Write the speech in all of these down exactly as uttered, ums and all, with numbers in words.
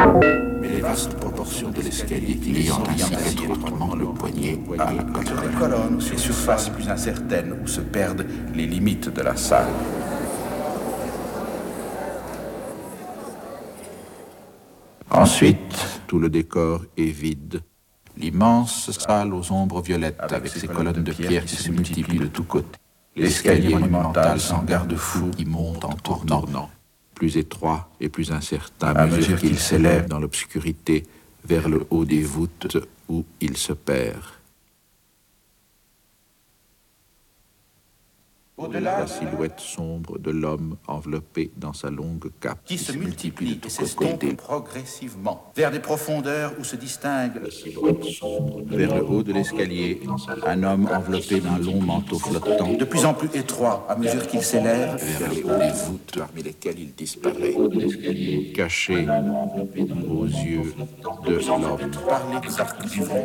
Mais les vastes proportions de l'escalier liant ainsi étroitement le poignet à la Sur des colonnes ou sur des surfaces plus incertaines où se perdent les limites de la salle. Ensuite, tout le décor est vide. L'immense salle aux ombres violettes avec, avec ses colonnes de pierre qui se multiplient de tous côtés. L'escalier monumental sans garde-fou qui monte en tournant, plus étroit et plus incertain à mesure qu'il s'élève dans l'obscurité vers le haut des voûtes où il se perd. Au-delà, la silhouette sombre de l'homme enveloppé dans sa longue cape qui se multiplie et s'estompe progressivement vers des profondeurs où se distingue la silhouette sombre vers le haut de l'escalier, un homme enveloppé d'un long manteau flottant, de plus en plus étroit à mesure qu'il s'élève vers le haut des voûtes parmi lesquelles il disparaît, caché aux yeux de l'homme par les arcs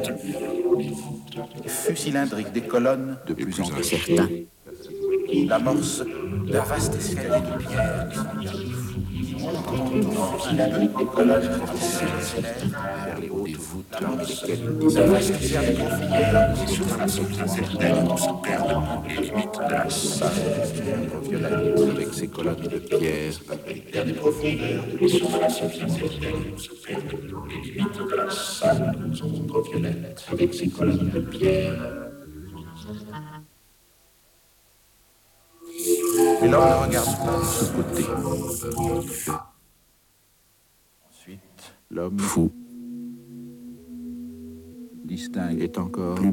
fûts cylindriques des colonnes de plus en plus incertains. L'amorce d'un vaste escalier de pierre qui monte en tournant un peu des colonnes vers les hauts des voûtes parmi lesquelles il disparaît, des profondeurs et surfaces plus incertaines où se perdent les limites de la salle violette avec ses colonnes de pierre vers des profondeurs et surfaces plus incertaines où se perdent les limites de la salle sombre violette avec ses colonnes de pierre. Mais l'homme ne regarde pas de ce côté. Ensuite, l'homme fou distingue est encore plus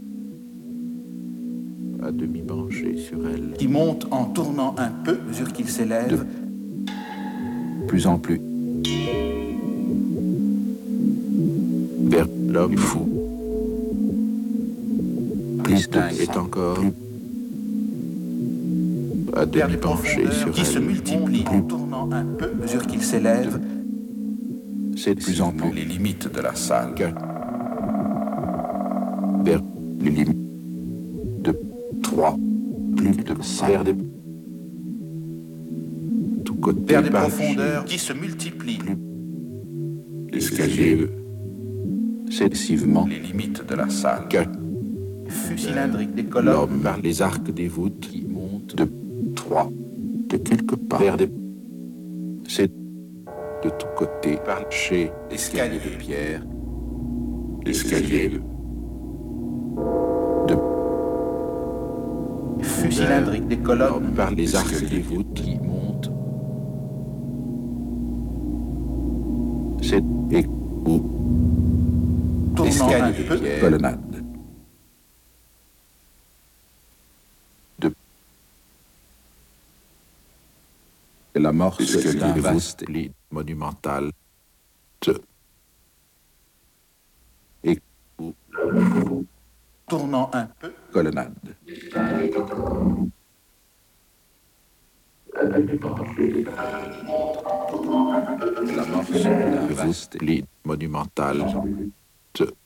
à demi penché sur elle. Qui monte en tournant un peu, mesure qu'il s'élève. De plus en plus vers l'homme fou. Distingue est encore plus à demi penché sur qui elle. se multiplie en tournant un peu, mesure qu'il s'élève. C'est de plus en plus les limites de la salle. Vers les limites de trois, plus de vers des tout côté vers des profondeurs qui se multiplient. L'escalier excessivement les limites de la salle. Fût cylindrique des colonnes. L'homme par les arcs des voûtes qui montent de trois, de quelque part vers des c'est de tous côtés par chez l'escalier de pierre, l'escalier de fût cylindrique des colonnes par les arcs des voûtes qui montent. C'est et où l'escalier de pierre, colonnade. De l'amorce d'un vaste lit monumental. Et où tournant un peu, colonnade. L'amorce d'un vaste lit monumental.